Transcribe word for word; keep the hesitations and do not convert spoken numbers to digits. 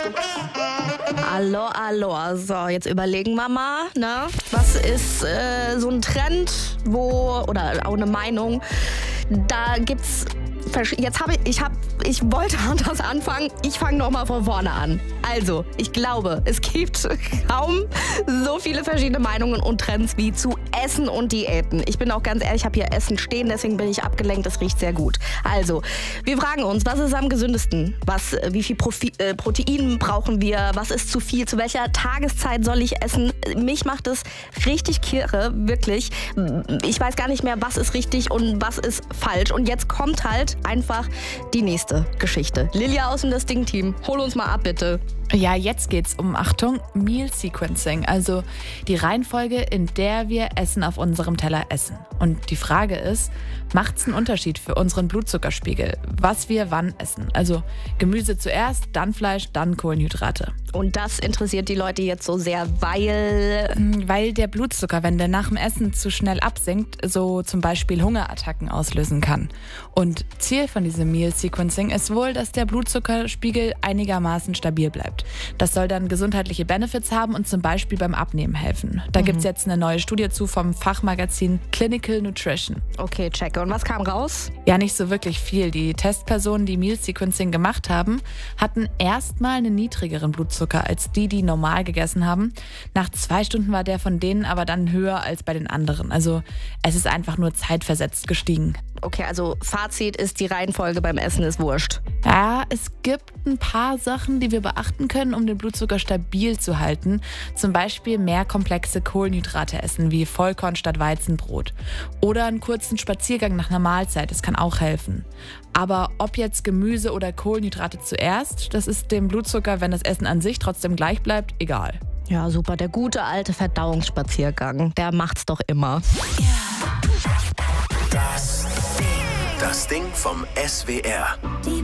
Hallo, hallo. So, jetzt überlegen wir mal, ne? Was ist äh, so ein Trend, wo, oder auch eine Meinung, da gibt's, jetzt habe ich, ich habe, ich wollte anders anfangen, ich fange nochmal von vorne an. Also, ich glaube, es gibt kaum so viele verschiedene Meinungen und Trends wie zu Essen und Diäten. Ich bin auch ganz ehrlich, ich habe hier Essen stehen, deswegen bin ich abgelenkt, das riecht sehr gut. Also, wir fragen uns, was ist am gesündesten? Was, wie viel Profi, äh, Protein brauchen wir? Was ist zu viel? Zu welcher Tageszeit soll ich essen? Mich macht es richtig kirre, wirklich. Ich weiß gar nicht mehr, was ist richtig und was ist falsch. Und jetzt kommt halt einfach die nächste Geschichte. Lilia aus dem Das Ding-Team, hol uns mal ab, bitte. Ja, jetzt geht's um, Achtung, Meal Sequencing, also die Reihenfolge, in der wir Essen auf unserem Teller essen. Und die Frage ist, macht's einen Unterschied für unseren Blutzuckerspiegel, was wir wann essen? Also Gemüse zuerst, dann Fleisch, dann Kohlenhydrate. Und das interessiert die Leute jetzt so sehr, weil... Weil der Blutzucker, wenn der nach dem Essen zu schnell absinkt, so zum Beispiel Hungerattacken auslösen kann. Und Ziel von diesem Meal Sequencing ist wohl, dass der Blutzuckerspiegel einigermaßen stabil bleibt. Das soll dann gesundheitliche Benefits haben und zum Beispiel beim Abnehmen helfen. Da mhm. gibt's jetzt eine neue Studie zu vom Fachmagazin Clinical Nutrition. Okay, checke. Und was kam raus? Ja, nicht so wirklich viel. Die Testpersonen, die Meal Sequencing gemacht haben, hatten erstmal einen niedrigeren Blutzucker als die, die normal gegessen haben. Nach zwei Stunden war der von denen aber dann höher als bei den anderen. Also es ist einfach nur zeitversetzt gestiegen. Okay, also Fazit ist, die Reihenfolge beim Essen ist wurscht. Ja, es gibt ein paar Sachen, die wir beachten können, um den Blutzucker stabil zu halten. Zum Beispiel mehr komplexe Kohlenhydrate essen, wie Vollkorn statt Weizenbrot. Oder einen kurzen Spaziergang nach einer Mahlzeit, das kann auch helfen. Aber ob jetzt Gemüse oder Kohlenhydrate zuerst, das ist dem Blutzucker, wenn das Essen an sich trotzdem gleich bleibt, egal. Ja, super. Der gute alte Verdauungsspaziergang, der macht's doch immer. Das Ding. Das Ding vom S W R.